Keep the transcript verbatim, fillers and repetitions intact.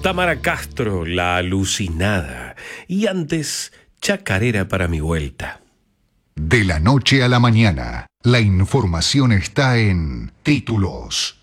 Tamara Castro, La Alucinada. Y antes, Chacarera para mi vuelta. De la noche a la mañana, la información está en Títulos.